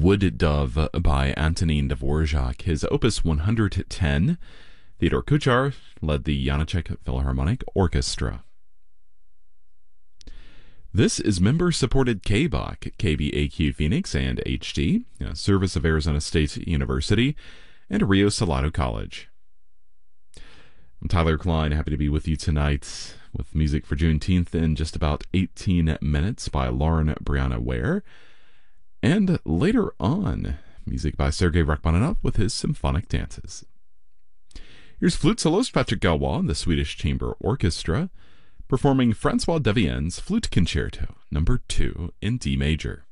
Wood Dove by Antonin Dvorak, his Opus 110. Theodore Kuchar led the Janáček Philharmonic Orchestra. This is member-supported KBOC, KBAQ Phoenix and HD, a service of Arizona State University and Rio Salado College. I'm Tyler Klein, happy to be with you tonight with music for Juneteenth in just about 18 minutes by Lauren Brianna Ware. And later on, music by Sergei Rachmaninoff with his symphonic dances. Here's flute soloist Patrick Galois and the Swedish Chamber Orchestra performing Francois Devienne's Flute Concerto, No. 2 in D major.